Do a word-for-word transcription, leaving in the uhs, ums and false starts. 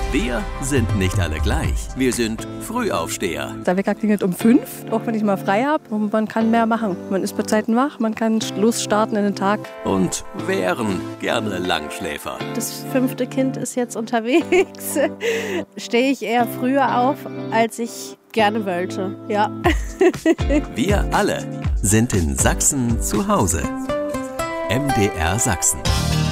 Wir sind nicht alle gleich. Wir sind Frühaufsteher. Der Wecker klingelt um fünf, auch wenn ich mal frei habe. Und man kann mehr machen. Man ist bei Zeiten wach, man kann losstarten in den Tag. Und wären gerne Langschläfer. Das fünfte Kind ist jetzt unterwegs. Stehe ich eher früher auf, als ich gerne wollte. Ja. Wir alle sind in Sachsen zu Hause. M D R Sachsen.